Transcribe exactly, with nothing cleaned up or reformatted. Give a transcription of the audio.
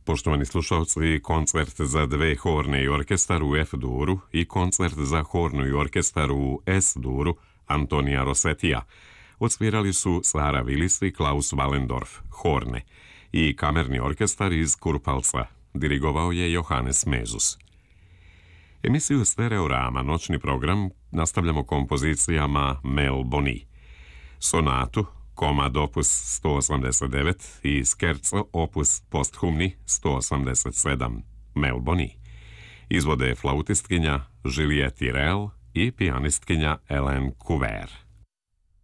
Poštovani slušalci, koncert za dve horne i orkestar u F-duru i koncert za hornu i orkestar u S-duru Antonija Rossetija odsvirali su Sara Willis i Klaus Wallendorf, horne, i kamerni orkestar iz Kurpfalza dirigovao je Johannes Mezus. Emisiju Stereorama, noćni program, nastavljamo kompozicijama Mel Boni. Sonatu, komad opus sto osamdeset devet i Scherzo opus posthumni sto osamdeset sedam, Mel Boni. Izvode flautistkinja Juliette Tirel i pijanistkinja Hélène Couvert.